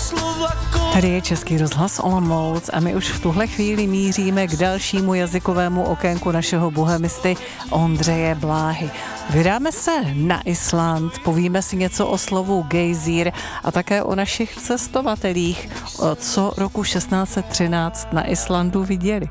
Tady je Český rozhlas Olomouc a my už v tuhle chvíli míříme k dalšímu jazykovému okénku našeho bohemisty Ondřeje Bláhy. Vydáme se na Island, povíme si něco o slovu gejzír a také o našich cestovatelích, co roku 1613 na Islandu viděli.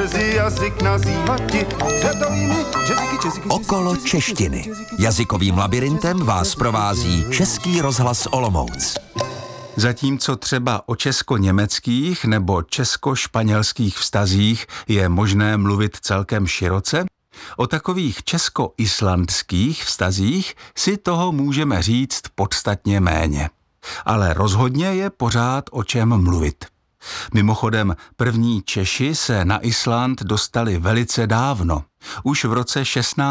Okolo češtiny. Jazykovým labirintem vás provází Český rozhlas Olomouc. Zatímco třeba o česko-německých nebo česko-španělských vztazích je možné mluvit celkem široce, o takových česko-islandských vztazích si toho můžeme říct podstatně méně. Ale rozhodně je pořád o čem mluvit. Mimochodem, první Češi se na Island dostali velice dávno. Už v roce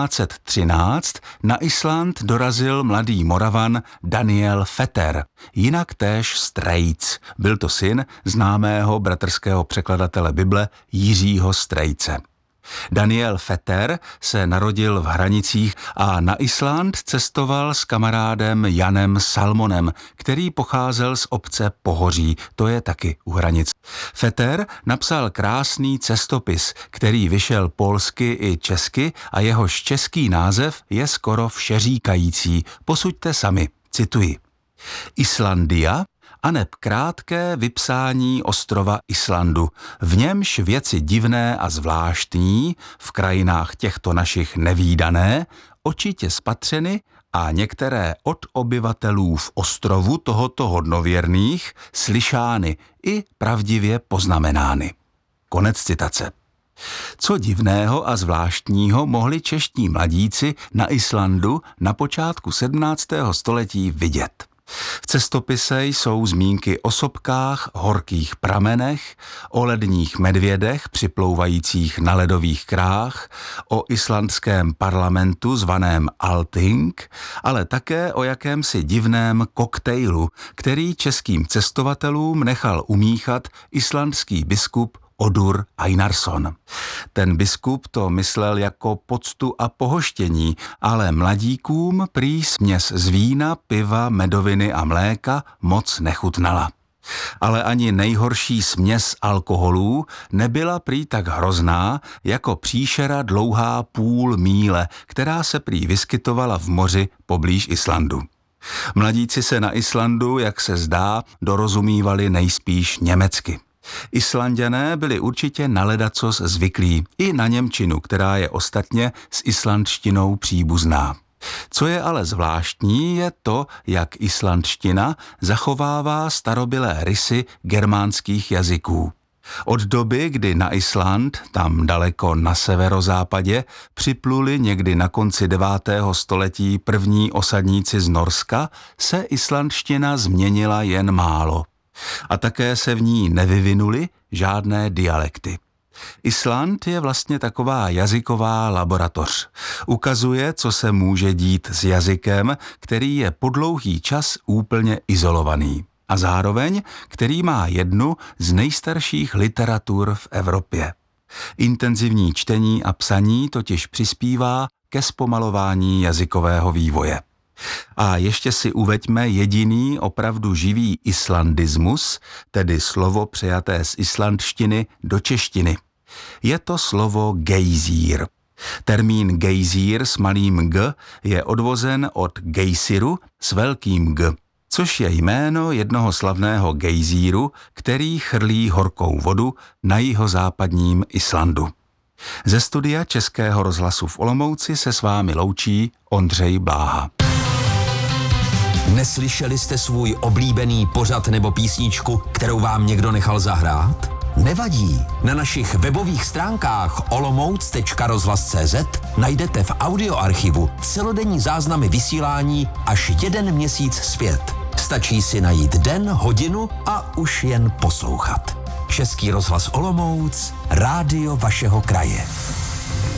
1613 na Island dorazil mladý Moravan Daniel Vetter, jinak též Strejc. Byl to syn známého bratrského překladatele Bible Jiřího Strejce. Daniel Vetter se narodil v Hranicích a na Island cestoval s kamarádem Janem Salmonem, který pocházel z obce Pohoří, to je taky u Hranic. Vetter napsal krásný cestopis, který vyšel polsky i česky a jehož český název je skoro všeříkající. Posuďte sami, cituji. Islandia, aneb krátké vypsání ostrova Islandu, v němž věci divné a zvláštní, v krajinách těchto našich nevídané, očitě spatřeny a některé od obyvatelů v ostrovu tohoto hodnověrných slyšány i pravdivě poznamenány. Konec citace. Co divného a zvláštního mohli čeští mladíci na Islandu na počátku 17. století vidět? V cestopise jsou zmínky o sopkách, horkých pramenech, o ledních medvědech připlouvajících na ledových krách, o islandském parlamentu zvaném Althing, ale také o jakémsi divném koktejlu, který českým cestovatelům nechal umíchat islandský biskup Odur Einarsson. Ten biskup to myslel jako poctu a pohoštění, ale mladíkům prý směs z vína, piva, medoviny a mléka moc nechutnala. Ale ani nejhorší směs alkoholů nebyla prý tak hrozná jako příšera dlouhá půl míle, která se prý vyskytovala v moři poblíž Islandu. Mladíci se na Islandu, jak se zdá, dorozumívali nejspíš německy. Islanďané byli určitě na ledacos zvyklí, i na němčinu, která je ostatně s islandštinou příbuzná. Co je ale zvláštní, je to, jak islandština zachovává starobylé rysy germánských jazyků. Od doby, kdy na Island, tam daleko na severozápadě, připluli někdy na konci 9. století první osadníci z Norska, se islandština změnila jen málo. A také se v ní nevyvinuly žádné dialekty. Island je vlastně taková jazyková laboratoř. Ukazuje, co se může dít s jazykem, který je po dlouhý čas úplně izolovaný. A zároveň, který má jednu z nejstarších literatur v Evropě. Intenzivní čtení a psaní totiž přispívá ke zpomalování jazykového vývoje. A ještě si uveďme jediný opravdu živý islandismus, tedy slovo přejaté z islandštiny do češtiny. Je to slovo gejzír. Termín gejzír s malým g je odvozen od gejsiru s velkým g, což je jméno jednoho slavného gejzíru, který chrlí horkou vodu na jihozápadním Islandu. Ze studia Českého rozhlasu v Olomouci se s vámi loučí Ondřej Bláha. Neslyšeli jste svůj oblíbený pořad nebo písničku, kterou vám někdo nechal zahrát? Nevadí. Na našich webových stránkách olomouc.rozhlas.cz najdete v audioarchivu celodenní záznamy vysílání až 1 měsíc zpět. Stačí si najít den, hodinu a už jen poslouchat. Český rozhlas Olomouc, rádio vašeho kraje.